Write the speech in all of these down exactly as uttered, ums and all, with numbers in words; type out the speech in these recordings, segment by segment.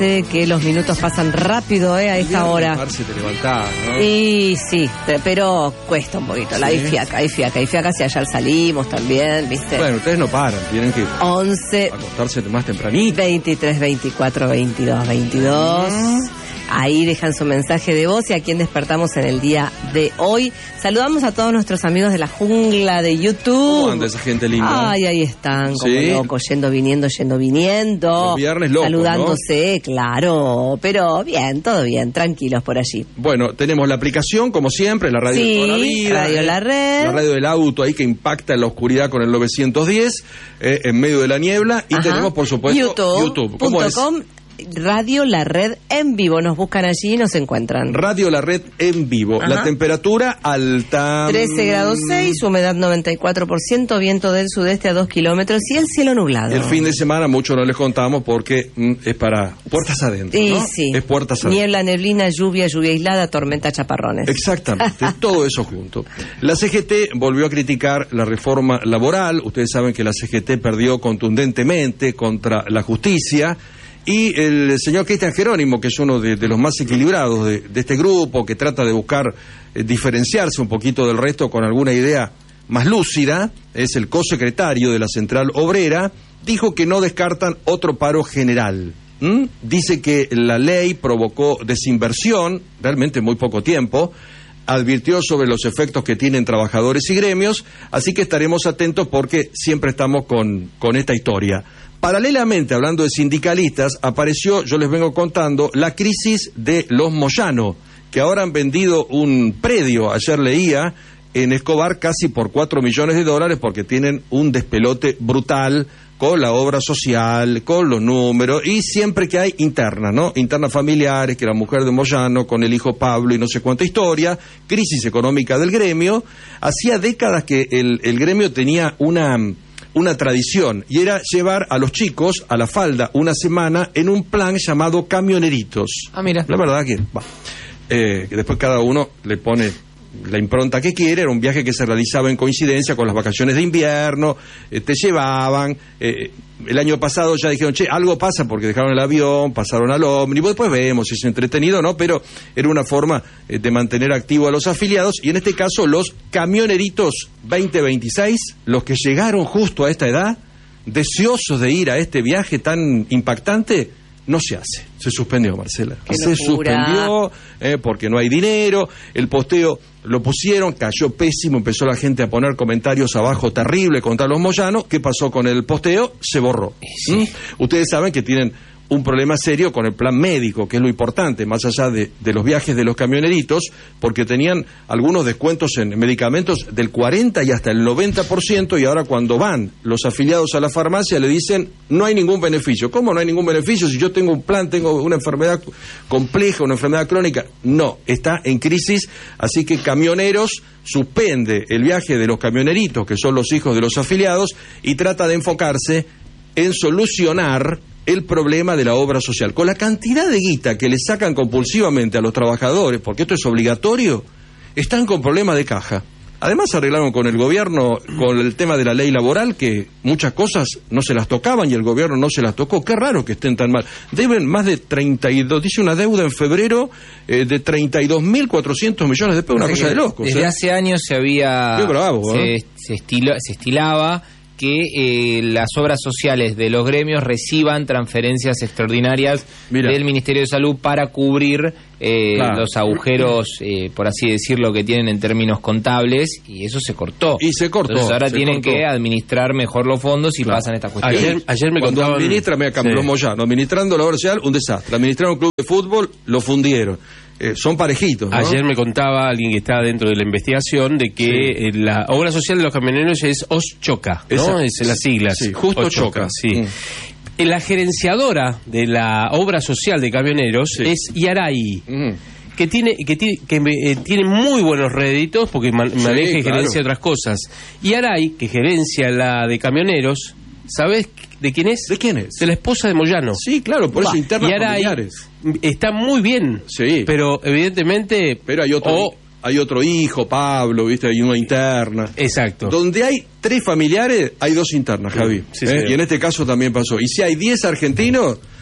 Que los minutos pasan rápido eh, a esta hora. Marce, te levantás, ¿no? Y sí, pero cuesta un poquito. La ¿Sí? hay fiaca, hay fiaca, hay fiaca si ayer salimos también, ¿viste? Bueno, ustedes no paran, tienen que once, acostarse más tempranito. veintitrés, veinticuatro, veintidós, veintidós. Mm. Ahí dejan su mensaje de voz y a quien despertamos en el día de hoy. Saludamos a todos nuestros amigos de la jungla de YouTube. ¿Cómo anda esa gente linda? Ay, ahí están, como ¿Sí? locos, yendo, viniendo, yendo, viniendo. Los viernes locos, saludándose, ¿no? Claro, pero bien, todo bien, tranquilos por allí. Bueno, tenemos la aplicación, como siempre, la radio sí, de toda la vida. Radio eh, La Red. La radio del auto ahí que impacta en la oscuridad con el novecientos diez, eh, en medio de la niebla. Y Ajá. tenemos, por supuesto, YouTube. YouTube. ¿Cómo es? Com, Radio La Red en vivo, nos buscan allí y nos encuentran. Radio La Red en vivo. Ajá. La temperatura alta. trece grados seis, humedad noventa y cuatro por ciento, viento del sudeste a dos kilómetros y el cielo nublado. El fin de semana mucho no les contamos porque mm, es para puertas adentro, sí, ¿no? Sí. Es puertas adentro. Niebla, neblina, lluvia, lluvia aislada, tormenta, chaparrones. Exactamente, todo eso junto. La C G T volvió a criticar la reforma laboral. Ustedes saben que la C G T perdió contundentemente contra la justicia. Y el señor Cristian Jerónimo, que es uno de, de los más equilibrados de, de este grupo, que trata de buscar eh, diferenciarse un poquito del resto con alguna idea más lúcida, es el cosecretario de la Central Obrera, dijo que no descartan otro paro general. ¿Mm? Dice que la ley provocó desinversión, realmente muy poco tiempo, advirtió sobre los efectos que tienen trabajadores y gremios, así que estaremos atentos porque siempre estamos con, con esta historia. Paralelamente, hablando de sindicalistas, apareció, yo les vengo contando, la crisis de los Moyano, que ahora han vendido un predio, ayer leía, en Escobar casi por cuatro millones de dólares porque tienen un despelote brutal con la obra social, con los números, y siempre que hay internas, ¿no? Internas familiares, que la mujer de Moyano, con el hijo Pablo y no sé cuánta historia, crisis económica del gremio. Hacía décadas que el, el gremio tenía una... una tradición, y era llevar a los chicos a la falda una semana en un plan llamado camioneritos. Ah, mira. La verdad que, va, eh, que después cada uno le pone la impronta que quiere. Era un viaje que se realizaba en coincidencia con las vacaciones de invierno, eh, te llevaban, eh, el año pasado ya dijeron, che, algo pasa porque dejaron el avión, pasaron al ómnibus, después vemos si es entretenido, ¿no? Pero era una forma eh, de mantener activo a los afiliados, y en este caso los camioneritos veinte veintiséis, los que llegaron justo a esta edad, deseosos de ir a este viaje tan impactante, no se hace. Se suspendió, Marcela. Qué se locura. suspendió eh, porque no hay dinero. El posteo lo pusieron, cayó pésimo, empezó la gente a poner comentarios abajo terribles contra los Moyano. ¿Qué pasó con el posteo? Se borró. Sí. ¿Mm? Ustedes saben que tienen un problema serio con el plan médico, que es lo importante, más allá de, de los viajes de los camioneritos, porque tenían algunos descuentos en medicamentos del cuarenta y hasta el noventa por ciento, y ahora cuando van los afiliados a la farmacia le dicen, no hay ningún beneficio. ¿Cómo no hay ningún beneficio? Si yo tengo un plan, tengo una enfermedad compleja, una enfermedad crónica. No, está en crisis, así que Camioneros suspende el viaje de los camioneritos, que son los hijos de los afiliados, y trata de enfocarse en solucionar el problema de la obra social. Con la cantidad de guita que le sacan compulsivamente a los trabajadores, porque esto es obligatorio, están con problemas de caja. Además arreglaron con el gobierno, con el tema de la ley laboral, que muchas cosas no se las tocaban y el gobierno no se las tocó. Qué raro que estén tan mal. Deben más de treinta y dos, dice una deuda en febrero eh, de treinta y dos mil cuatrocientos millones de pesos, una cosa de locos. Desde ¿eh? hace años se había... Qué bravo, ¿eh? se, se, estilo, se estilaba que eh, las obras sociales de los gremios reciban transferencias extraordinarias Mira. del Ministerio de Salud para cubrir eh, claro. los agujeros, eh, por así decirlo, que tienen en términos contables, y eso se cortó. Y se cortó. Entonces ahora tienen cortó. que administrar mejor los fondos y claro. pasan estas cuestiones. Ayer, ayer me Cuando contaban... administra, me acá, sí. los Moyano, administrando la obra social, un desastre. Administraron un club de fútbol, lo fundieron. Eh, son parejitos, ¿no? Ayer me contaba alguien que está dentro de la investigación de que sí. eh, la obra social de los camioneros es OSCHOCA, ¿no? Esa, es las siglas. Sí, justo Choca. Sí. Mm. La gerenciadora de la obra social de camioneros sí. es Yaray. Mm. Que tiene que tiene que eh, tiene muy buenos réditos porque man, sí, maneja y claro. gerencia otras cosas. Y Aray, que gerencia la de camioneros, ¿sabes de quién es? ¿De quién es? De la esposa de Moyano. Sí, claro, por Va. eso internas familiares. Está muy bien, sí. pero evidentemente... Pero hay otro, o, hay otro hijo, Pablo, ¿viste? Hay una interna. Exacto. Donde hay tres familiares, hay dos internas, Javi. Sí, sí, ¿eh? sí. Y en este caso también pasó. Y si hay diez argentinos,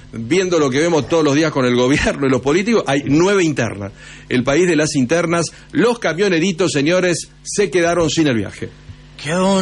viendo lo que vemos todos los días con el gobierno y los políticos, hay nueve internas. El país de las internas, los camioneritos, señores, se quedaron sin el viaje.